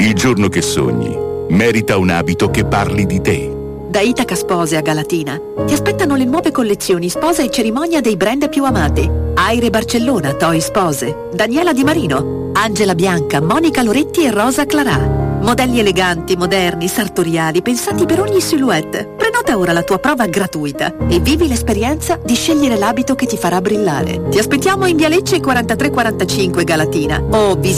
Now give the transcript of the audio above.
Il giorno che sogni merita un abito che parli di te. Da Itaca Spose a Galatina ti aspettano le nuove collezioni sposa e cerimonia dei brand più amati. Aire Barcellona, Toi Spose, Daniela Di Marino, Angela Bianca, Monica Loretti e Rosa Clarà. Modelli eleganti, moderni, sartoriali, pensati per ogni silhouette. Prenota ora la tua prova gratuita e vivi l'esperienza di scegliere l'abito che ti farà brillare. Ti aspettiamo in Via Lecce 4345 Galatina o visita